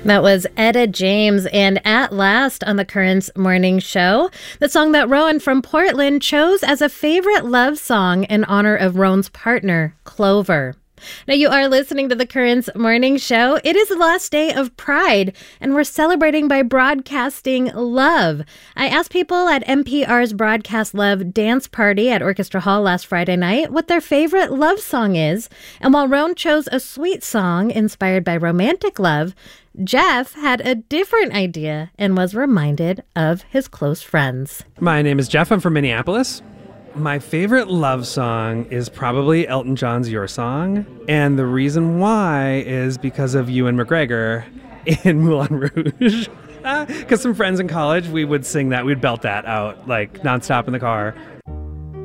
That was Etta James and At Last on the Currents Morning Show, the song that Rowan from Portland chose as a favorite love song in honor of Rowan's partner, Clover. Now, you are listening to the Currents Morning Show. It is the last day of Pride, and we're celebrating by broadcasting love. I asked people at NPR's Broadcast Love dance party at Orchestra Hall last Friday night what their favorite love song is. And while Rowan chose a sweet song inspired by romantic love, Jeff had a different idea and was reminded of his close friends. My name is Jeff. I'm from Minneapolis. My favorite love song is probably Elton John's Your Song. And the reason why is because of Ewan McGregor in Moulin Rouge. Because some friends in college, we would sing that. We'd belt that out like nonstop in the car.